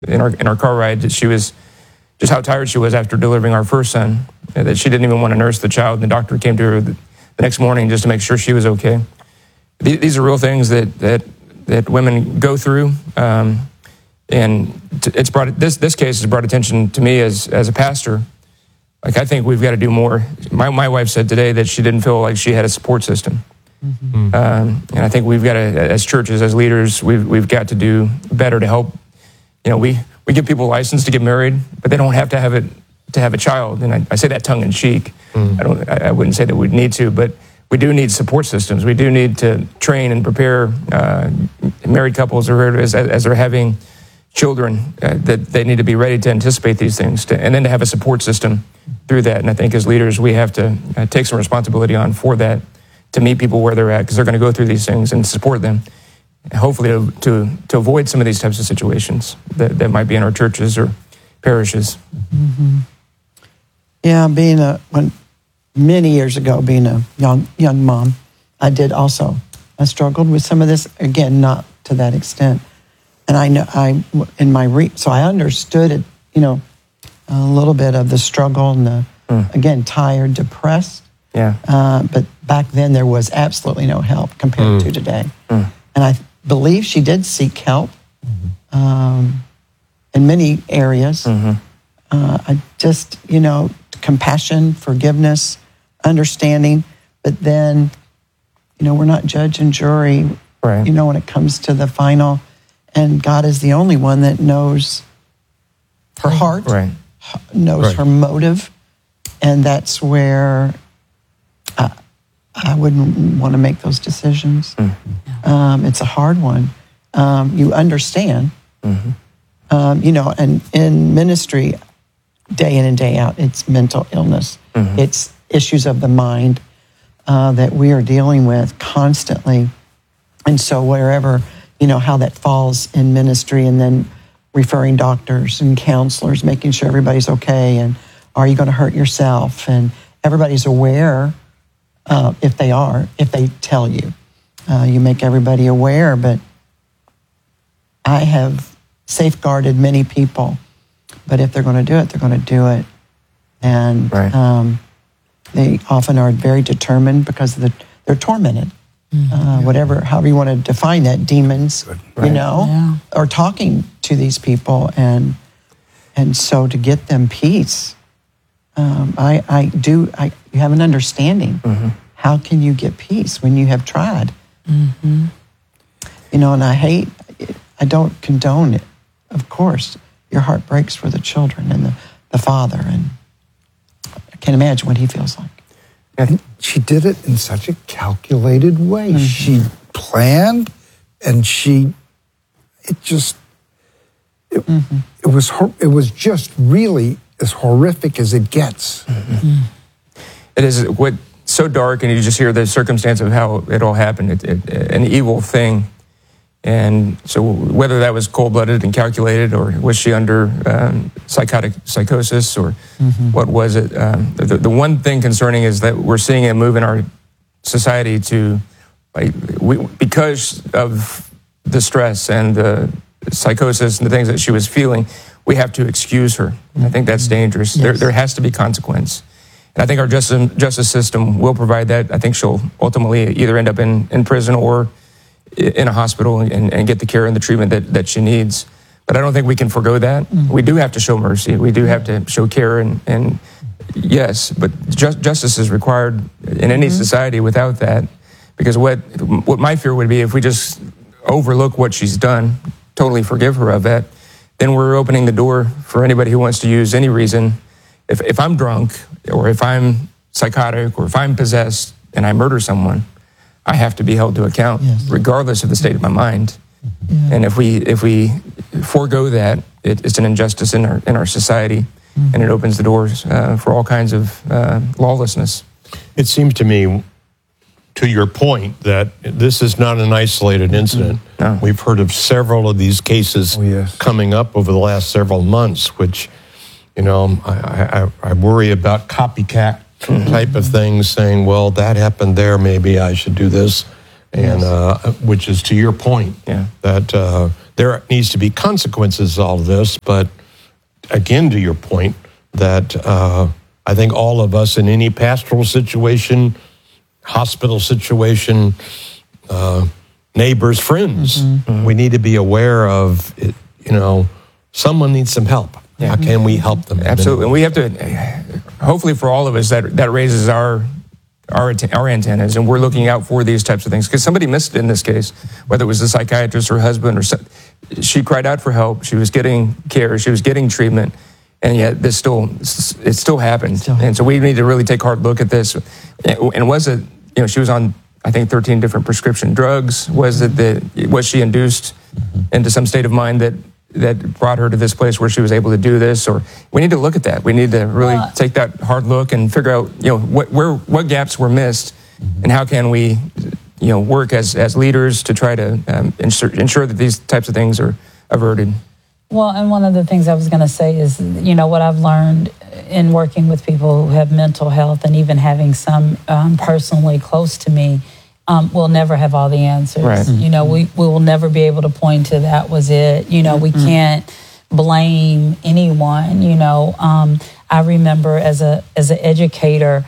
in our car ride that she was just how tired she was after delivering our first son, that she didn't even want to nurse the child. And the doctor came to her the next morning just to make sure she was okay. These are real things that women go through, and it's brought this case has brought attention to me as a pastor. Like, I think we've got to do more. My wife said today that she didn't feel like she had a support system. Mm-hmm. And I think we've got to, as churches, as leaders, we've got to do better to help. We give people a license to get married, but they don't have to have a child. And I say that tongue in cheek. Mm. I wouldn't say that we'd need to, but we do need support systems. We do need to train and prepare married couples as they're having children, that they need to be ready to anticipate these things, and then to have a support system through that. And I think as leaders, we have to take some responsibility on for that, to meet people where they're at, because they're going to go through these things, and support them, hopefully to avoid some of these types of situations that might be in our churches or parishes. Mm-hmm. Yeah, many years ago, being a young mom, I struggled with some of this, again, not to that extent. And so I understood it, a little bit of the struggle and again, tired, depressed. Yeah. But back then there was absolutely no help compared to today. And I believe she did seek help in many areas. I just, compassion, forgiveness, understanding, but then, we're not judge and jury, right. When it comes to the final. And God is the only one that knows her heart, right. knows her motive. And that's where I wouldn't want to make those decisions. It's a hard one. You understand, and in ministry, day in and day out, it's mental illness. It's issues of the mind that we are dealing with constantly. And so wherever, how that falls in ministry, and then referring doctors and counselors, making sure everybody's okay, and are you going to hurt yourself? And everybody's aware if they tell you. You make everybody aware, but I have safeguarded many people. But if they're going to do it, they're going to do it. And right. They often are very determined because they're tormented. However you want to define that, demons, right. are talking to these people. And so to get them peace, you have an understanding. How can you get peace when you have tried? And I don't condone it. Of course, your heart breaks for the children and the father, and I can't imagine what he feels like. And she did it in such a calculated way. She planned, and it was just really as horrific as it gets. It is so dark, and you just hear the circumstance of how it all happened. An evil thing. And so whether that was cold-blooded and calculated, or was she under psychosis, or what was it? The one thing concerning is that we're seeing a move in our society to, because of the stress and the psychosis and the things that she was feeling, we have to excuse her. And I think that's dangerous. Yes. There has to be consequence. And I think our justice system will provide that. I think she'll ultimately either end up in prison or in a hospital and get the care and the treatment that she needs. But I don't think we can forgo that. We do have to show mercy. We do have to show care, and yes, but justice is required in any society without that. Because what my fear would be, if we just overlook what she's done, totally forgive her of that, then we're opening the door for anybody who wants to use any reason. If I'm drunk, or if I'm psychotic, or if I'm possessed and I murder someone, I have to be held to account, regardless of the state of my mind. And if we forego that, it's an injustice in our society, and it opens the doors for all kinds of lawlessness. It seems to me, to your point, that this is not an isolated incident. No. We've heard of several of these cases coming up over the last several months, which, I worry about copycat type of things, saying, well, that happened there, maybe I should do this. And which is to your point, that there needs to be consequences to all of this. But again, to your point, that I think all of us in any pastoral situation, hospital situation, neighbors, friends, we need to be aware of it, someone needs some help. How can we help them? Absolutely. And we have to, hopefully for all of us, that raises our antennas, and we're looking out for these types of things. Because somebody missed it in this case, whether it was the psychiatrist or husband, she cried out for help. She was getting care. She was getting treatment. And yet it still happened. And so we need to really take a hard look at this. And was it, she was on, I think, 13 different prescription drugs. Was she induced into some state of mind that brought her to this place where she was able to do this? Or we need to look at that. We need to really take that hard look and figure out, what gaps were missed, and how can we, work as leaders to try to ensure that these types of things are averted. Well, and one of the things I was going to say is, what I've learned in working with people who have mental health, and even having some personally close to me, we'll never have all the answers. Right. We will never be able to point to that was it. We can't blame anyone. I remember as an educator,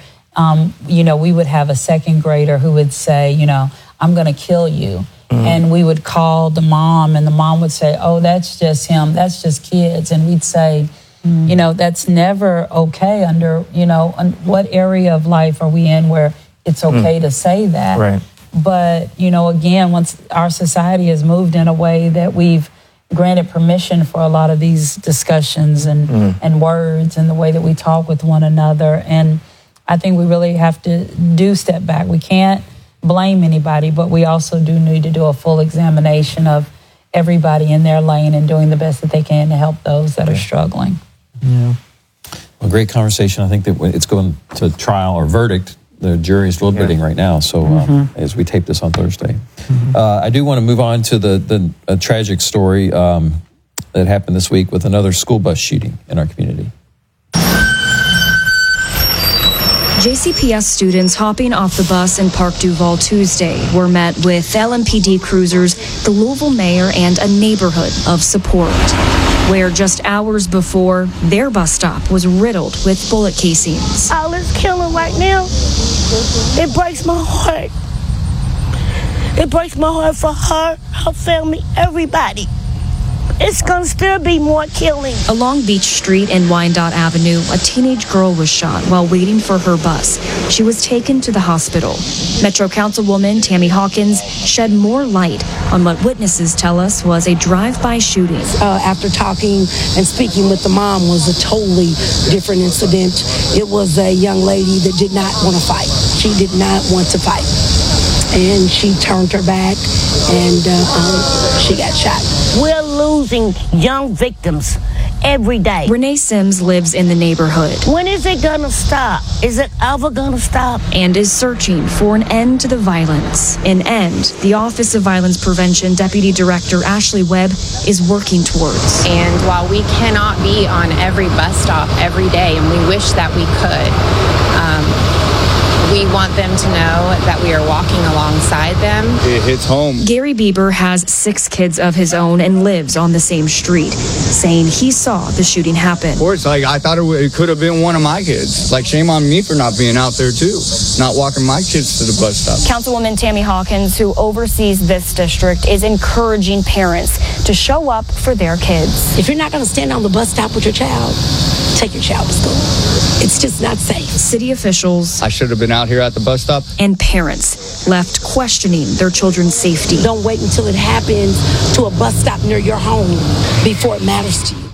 we would have a second grader who would say, I'm going to kill you. And we would call the mom, and the mom would say, oh, that's just him. That's just kids. And we'd say, that's never okay under, what area of life are we in where it's okay to say that? Right. But, again, once our society has moved in a way that we've granted permission for a lot of these discussions and words, and the way that we talk with one another. And I think we really have to step back. We can't blame anybody, but we also do need to do a full examination of everybody in their lane and doing the best that they can to help those that are struggling. Yeah. Well, great conversation. I think that it's going to trial or verdict. The jury is deliberating right now. So as we tape this on Thursday, I do want to move on to the tragic story that happened this week with another school bus shooting in our community. JCPS students hopping off the bus in Park Duval Tuesday were met with LMPD cruisers, the Louisville mayor, and a neighborhood of support, where just hours before, their bus stop was riddled with bullet casings. All this killing right now, it breaks my heart. It breaks my heart for her, her family, everybody. It's going to still be more killing. Along Beach Street and Wyandotte Avenue, a teenage girl was shot while waiting for her bus. She was taken to the hospital. Metro Councilwoman Tammy Hawkins shed more light on what witnesses tell us was a drive-by shooting. After talking and speaking with the mom was a totally different incident. It was a young lady that did not want to fight. She did not want to fight. And she turned her back, and she got shot. We're losing young victims every day. Renee Sims lives in the neighborhood. When is it gonna stop? Is it ever gonna stop? And is searching for an end to the violence. An end the Office of Violence Prevention Deputy Director Ashley Webb is working towards. And while we cannot be on every bus stop every day, and we wish that we could, we want them to know that we are walking alongside them. It hits home. Gary Bieber has 6 kids of his own and lives on the same street, saying he saw the shooting happen. Of course, I thought it could have been one of my kids. Shame on me for not being out there too, not walking my kids to the bus stop. Councilwoman Tammy Hawkins, who oversees this district, is encouraging parents to show up for their kids. If you're not gonna stand on the bus stop with your child, take your child to school. It's just not safe. City officials, I should have been out here at the bus stop. And parents left questioning their children's safety. Don't wait until it happens to a bus stop near your home before it matters to you.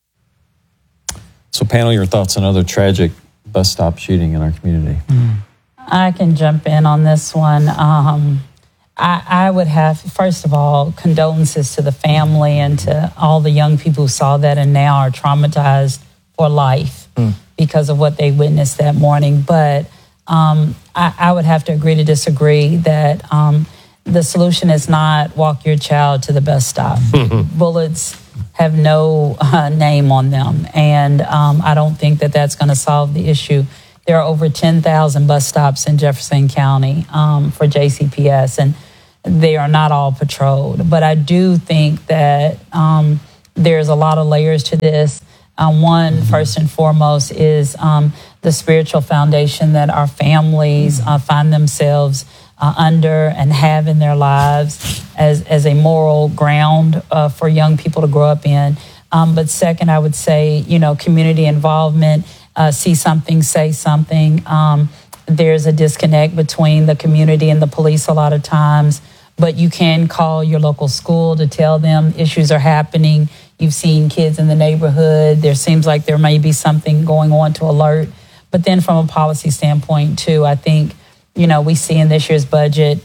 So, panel, your thoughts on another tragic bus stop shooting in our community? I can jump in on this one. I would have, first of all, condolences to the family and to all the young people who saw that and now are traumatized for life because of what they witnessed that morning. But I would have to agree to disagree that the solution is not walk your child to the bus stop. Bullets have no name on them. And I don't think that that's going to solve the issue. There are over 10,000 bus stops in Jefferson County for JCPS. And they are not all patrolled. But I do think that there's a lot of layers to this. One, first and foremost, is the spiritual foundation that our families find themselves under and have in their lives as a moral ground for young people to grow up in. But second, I would say, community involvement, see something, say something. There's a disconnect between the community and the police a lot of times, but you can call your local school to tell them issues are happening. You've seen kids in the neighborhood. There seems like there may be something going on to alert. But then from a policy standpoint, too, I think, we see in this year's budget,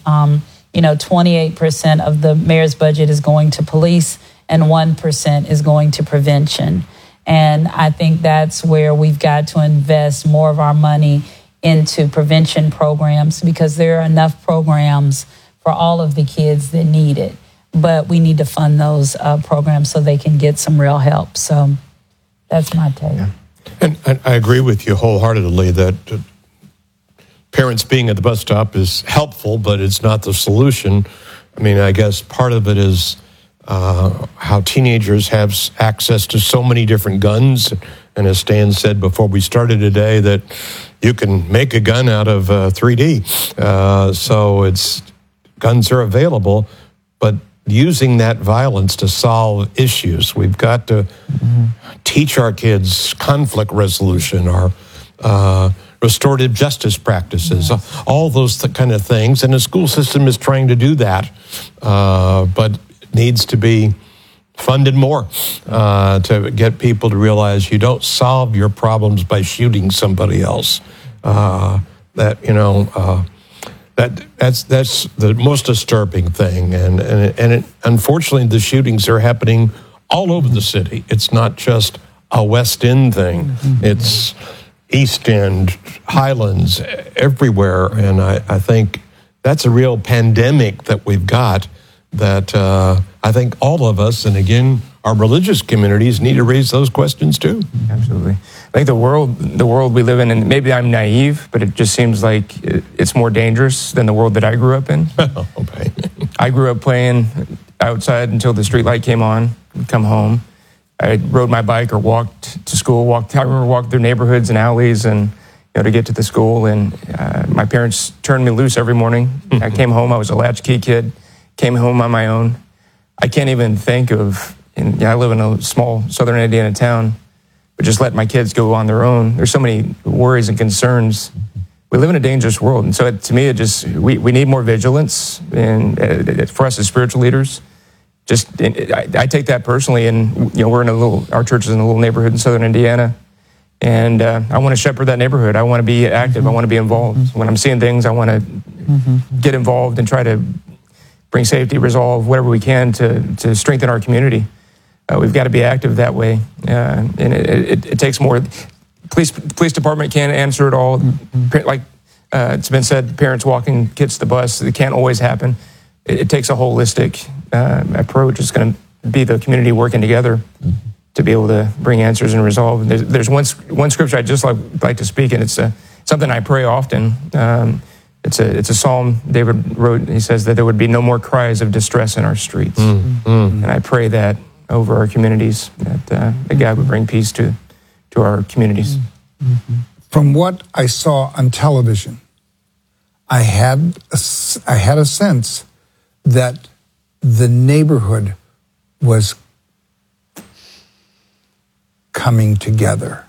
28% of the mayor's budget is going to police and 1% is going to prevention. And I think that's where we've got to invest more of our money into prevention programs, because there are enough programs for all of the kids that need it. But we need to fund those programs so they can get some real help. So that's my take. Yeah. And I agree with you wholeheartedly that parents being at the bus stop is helpful, but it's not the solution. I mean, I guess part of it is how teenagers have access to so many different guns. And as Stan said before we started today, that you can make a gun out of 3D. So guns are available, but using that violence to solve issues. We've got to teach our kids conflict resolution or restorative justice practices, all those kind of things. And the school system is trying to do that, but needs to be funded more to get people to realize you don't solve your problems by shooting somebody else. That's the most disturbing thing, and unfortunately, the shootings are happening all over the city. It's not just a West End thing; it's East End, Highlands, everywhere. And I think that's a real pandemic that we've got. That I think all of us, and again, our religious communities, need to raise those questions too. Absolutely. I think the world we live in, and maybe I'm naive, but it just seems like it's more dangerous than the world that I grew up in. Okay. I grew up playing outside until the street light came on, come home. I rode my bike or walked to school. I remember walking through neighborhoods and alleys and to get to the school. And my parents turned me loose every morning. I came home. I was a latchkey kid. Came home on my own. I can't even think of. I live in a small southern Indiana town, but just let my kids go on their own. There's so many worries and concerns. We live in a dangerous world, and so to me, we need more vigilance. And for us as spiritual leaders, I take that personally. And we're in our church is in a little neighborhood in southern Indiana, and I want to shepherd that neighborhood. I want to be active. I want to be involved. When I'm seeing things, I want to get involved and try to bring safety, resolve, whatever we can to strengthen our community. We've got to be active that way, and it takes more. Police department can't answer it all. Like it's been said, parents walking kids to the bus, it can't always happen. It takes a holistic approach. It's going to be the community working together to be able to bring answers and resolve. And there's one scripture I'd just like to speak, and it's something I pray often. It's a psalm David wrote. He says that there would be no more cries of distress in our streets. And I pray that over our communities, that God would bring peace to our communities. From what I saw on television, I had a sense that the neighborhood was coming together.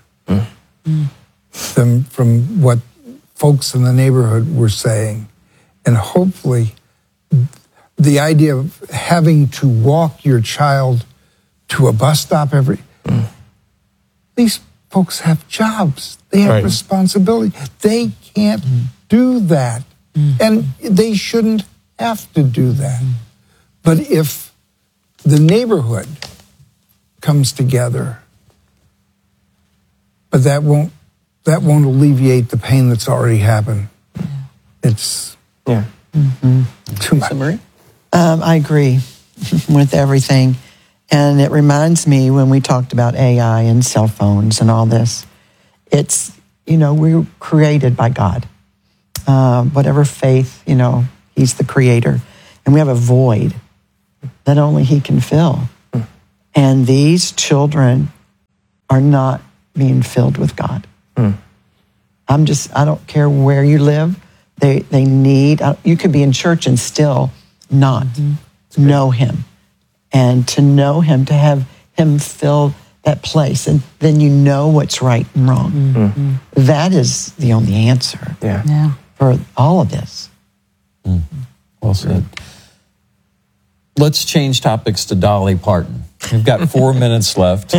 From what folks in the neighborhood were saying. And hopefully the idea of having to walk your child to a bus stop these folks have jobs. They have responsibility. They can't do that. And they shouldn't have to do that. But if the neighborhood comes together, but that won't alleviate the pain that's already happened. It's too much. I agree with everything. And it reminds me when we talked about AI and cell phones and all this, it's, we were created by God. Whatever faith, He's the creator. And we have a void that only he can fill. And these children are not being filled with God. I don't care where you live. They need, you could be in church and still not know him. And to know him, to have him fill that place, and then you know what's right and wrong. That is the only answer for all of this. Well said. Let's change topics to Dolly Parton. We've got 4 minutes left.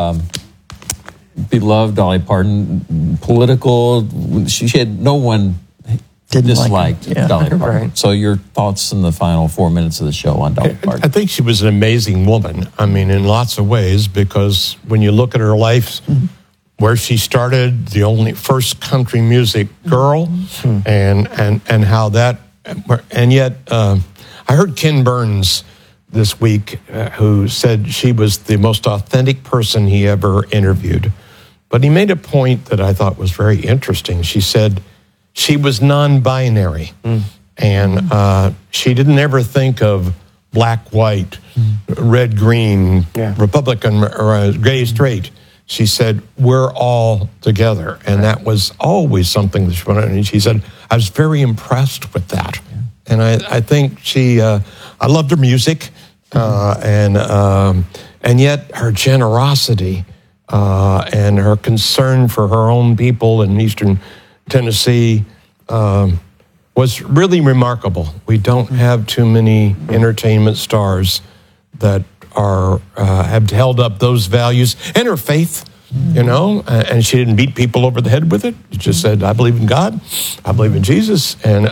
Beloved Dolly Parton, political. She had no one disliked Dolly Parton. Right. So your thoughts in the final 4 minutes of the show on Dolly Parton? I think she was an amazing woman. I mean, in lots of ways, because when you look at her life, where she started, the only first country music girl, and how that, and yet I heard Ken Burns this week, who said she was the most authentic person he ever interviewed. But he made a point that I thought was very interesting. She said she was non-binary, and she didn't ever think of black, white, red, green, Republican, or gay, straight. She said, we're all together. And that was always something that she wanted. And she said, I was very impressed with that. And I think she, I loved her music, and yet her generosity and her concern for her own people in Eastern Tennessee was really remarkable. We don't have too many entertainment stars that are have held up those values, and her faith. You know, and she didn't beat people over the head with it. She just said, I believe in God, I believe in Jesus, and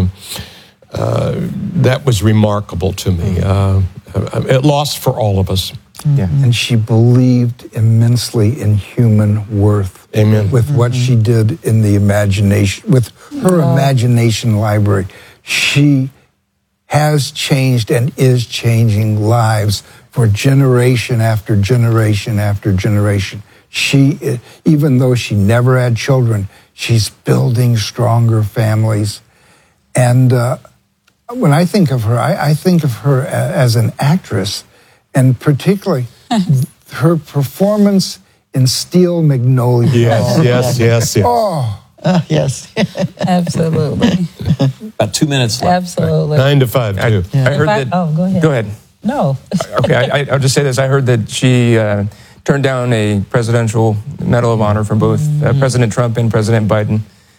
that was remarkable to me. It lost for all of us. And she believed immensely in human worth. Amen. With what she did in the imagination, with her imagination library. She has changed and is changing lives for generation after generation after generation. She, even though she never had children, she's building stronger families. And when I think of her, I think of her as an actress, and particularly her performance in Steel Magnolia. Yes. Oh, Yes. Absolutely. About 2 minutes left. Absolutely. 9 to 5, too. I heard that. Oh, go ahead. Go ahead. No. Okay, I'll just say this. I heard that she turned down a presidential Medal of Honor from both President Trump and President Biden.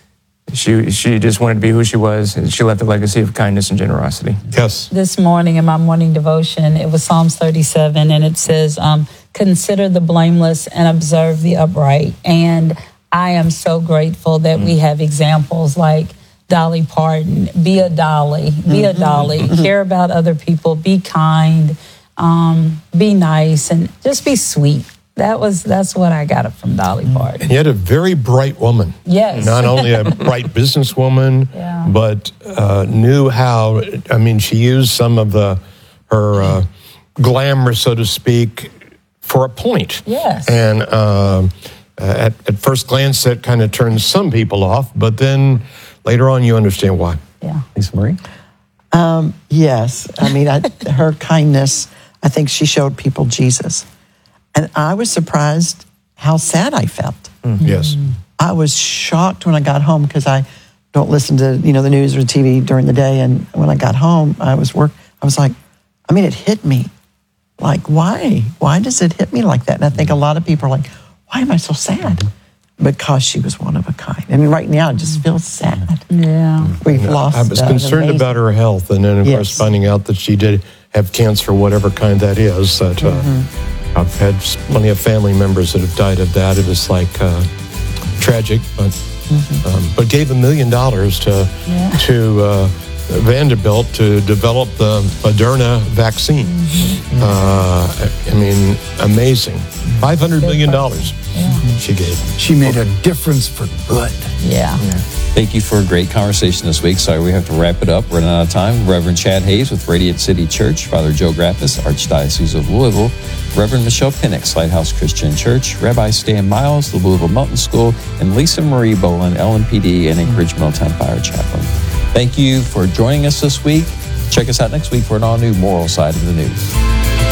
She just wanted to be who she was, and she left a legacy of kindness and generosity. Yes. This morning in my morning devotion, it was Psalms 37, and it says, consider the blameless and observe the upright. And I am so grateful that we have examples like Dolly Parton. Be a Dolly. Be a Dolly. Care about other people. Be kind. Be nice. And just be sweet. That's what I got from Dolly Parton. And yet a very bright woman. Yes. Not only a bright businesswoman, but knew how, I mean, she used some of her glamour, so to speak, for a point. Yes. And at first glance, that kind of turns some people off, but then later on you understand why. Yeah. Lisa Marie? Yes. I mean, her kindness, I think she showed people Jesus. And I was surprised how sad I felt. Yes. I was shocked when I got home because I don't listen to, the news or TV during the day. And when I got home, I was like, it hit me. Like, why? Why does it hit me like that? And I think a lot of people are like, why am I so sad? Because she was one of a kind. I mean, right now, I just feel sad. Yeah. We've lost. I was concerned amazing- about her health, and then, of Yes. course, finding out that she did have cancer, whatever kind that is. That I've had plenty of family members that have died of that. It was like tragic, but gave $1 million to Vanderbilt to develop the Moderna vaccine. Amazing. $500 million she gave. she made a difference for good. Yeah. Thank you for a great conversation this week. Sorry we have to wrap it up. We're running out of time. Reverend Chad Hayes with Radiant City Church, Father Joe Grappis, Archdiocese of Louisville, Reverend Michelle Penix, Lighthouse Christian Church, Rabbi Stan Miles, the Louisville Mountain School, and Lisa Marie Boland, LMPD and Anchorage Milltown Fire Chaplain. Thank you for joining us this week. Check us out next week for an all-new Moral Side of the News.